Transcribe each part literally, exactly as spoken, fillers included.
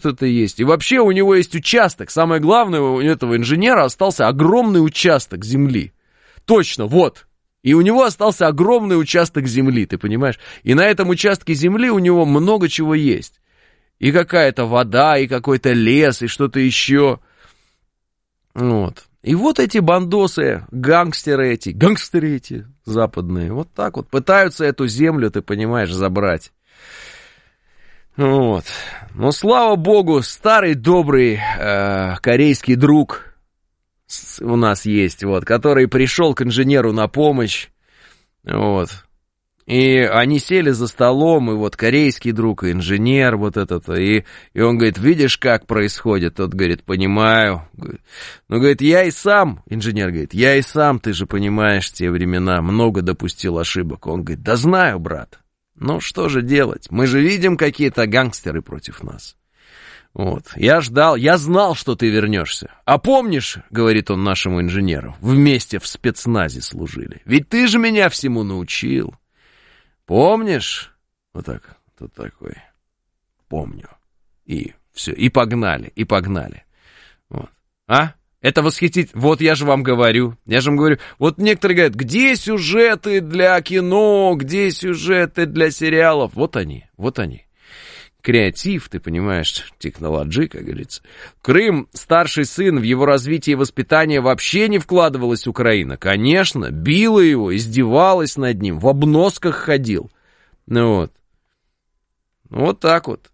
что-то есть. И вообще у него есть участок. Самое главное, у этого инженера остался огромный участок земли. Точно, вот. И у него остался огромный участок земли, ты понимаешь? И на этом участке земли у него много чего есть. И какая-то вода, и какой-то лес, и что-то еще. Вот. И вот эти бандосы, гангстеры эти, гангстеры эти западные, вот так вот пытаются эту землю, ты понимаешь, забрать. Вот. Но, слава богу, старый добрый э, корейский друг у нас есть, вот, который пришел к инженеру на помощь, вот. И они сели за столом, и вот корейский друг, и инженер вот этот, и, и он говорит, видишь, как происходит? Тот говорит, понимаю. Ну, говорит, я и сам, инженер говорит, я и сам, ты же понимаешь, в те времена много допустил ошибок. Он говорит, да знаю, брат. Ну, что же делать? Мы же видим какие-то гангстеры против нас. Вот, я ждал, я знал, что ты вернешься. А помнишь, говорит он нашему инженеру, вместе в спецназе служили. Ведь ты же меня всему научил. Помнишь? Вот так, вот такой. Помню. И все, и погнали, и погнали. Вот. А? Это восхитительно. Вот я же вам говорю, я же вам говорю. Вот некоторые говорят, где сюжеты для кино, где сюжеты для сериалов? Вот они, вот они. Креатив, ты понимаешь, технологии, как говорится. Крым, старший сын, в его развитие и воспитание вообще не вкладывалась Украина. Конечно, била его, издевалась над ним, в обносках ходил. Ну вот. Вот так вот.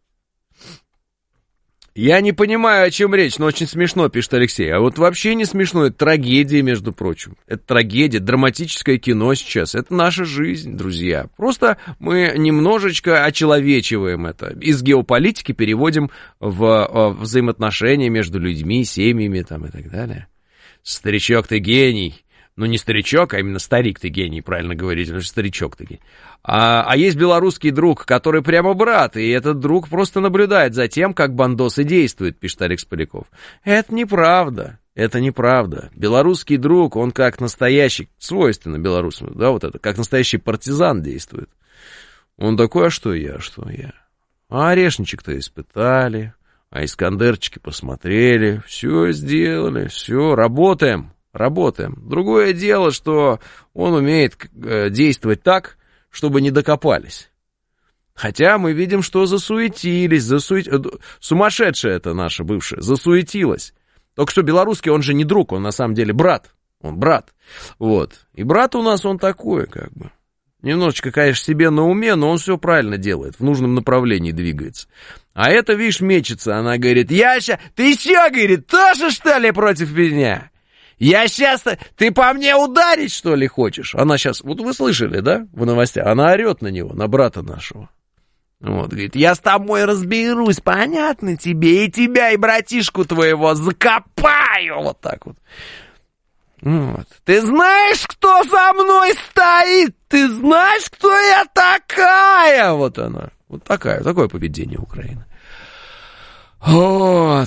Я не понимаю, о чем речь, но очень смешно, пишет Алексей. А вот вообще не смешно, это трагедия, между прочим. Это трагедия, драматическое кино сейчас. Это наша жизнь, друзья. Просто мы немножечко очеловечиваем это. Из геополитики переводим в взаимоотношения между людьми, семьями там, и так далее. Старичок, ты гений. Ну, не старичок, а именно старик ты гений, правильно говорить, потому что старичок ты гений. А, а есть белорусский друг, который прямо брат, и этот друг просто наблюдает за тем, как бандосы действуют, пишет Алекс Поляков. Это неправда, это неправда. Белорусский друг, он как настоящий, свойственно белорусам, да, вот это, как настоящий партизан действует. Он такой, а что я, что я? А орешничек-то испытали, а искандерчики посмотрели, все сделали, все, работаем. Работаем. Другое дело, что он умеет действовать так, чтобы не докопались. Хотя мы видим, что засуетились, засует... сумасшедшая это наша бывшая, засуетилась. Только что белорусский, он же не друг, он на самом деле брат. Он брат. Вот. И брат у нас, он такой, как бы. Немножечко, конечно, себе на уме, но он все правильно делает, в нужном направлении двигается. А это, видишь, мечется, она говорит, я ща... Ты че, говорит, тоже, что ли, против меня? Я сейчас... Ты по мне ударить, что ли, хочешь? Она сейчас... Вот вы слышали, да, в новостях? Она орет на него, на брата нашего. Вот, говорит, я с тобой разберусь, понятно тебе? И тебя, и братишку твоего закопаю. Вот так вот. Вот. Ты знаешь, кто за мной стоит? Ты знаешь, кто я такая? Вот она. Вот такая, такое поведение Украины. Вот...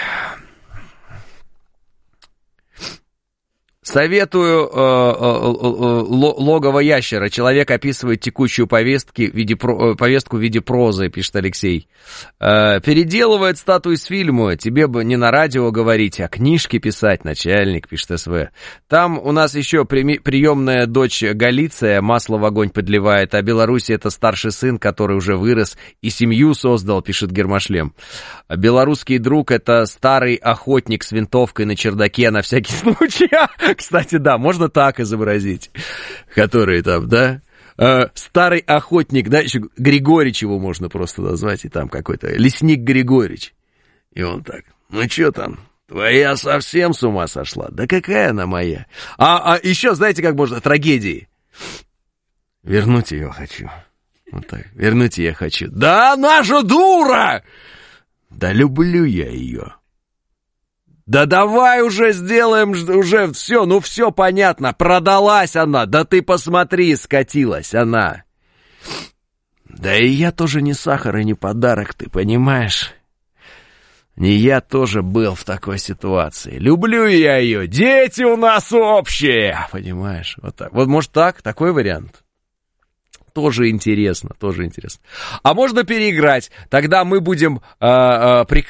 Советую э, э, логово ящера. Человек описывает текущую повестки в виде про, повестку в виде прозы, пишет Алексей. Э, переделывает статую из фильма. Тебе бы не на радио говорить, а книжки писать, начальник, пишет СВ. Там у нас еще при, приемная дочь Галиция масло в огонь подливает, а Беларуси это старший сын, который уже вырос и семью создал, пишет Гермошлем. Белорусский друг это старый охотник с винтовкой на чердаке на всякий случай. Кстати, да, можно так изобразить, который там, да, э, старый охотник, да, еще Григорич его можно просто назвать, и там какой-то лесник Григорич, и он так, ну что там, твоя совсем с ума сошла, да какая она моя, а, а еще, знаете, как можно, трагедии, вернуть ее хочу, вот так, вернуть ее хочу, да она же дура, да люблю я ее. Да давай уже сделаем, уже все, ну все понятно, продалась она, да ты посмотри, скатилась она. Да и я тоже не сахар и не подарок, ты понимаешь? И я тоже был в такой ситуации. Люблю я ее, дети у нас общие, понимаешь? Вот так. Вот может так, такой вариант. Тоже интересно, тоже интересно. А можно переиграть, тогда мы будем э, э,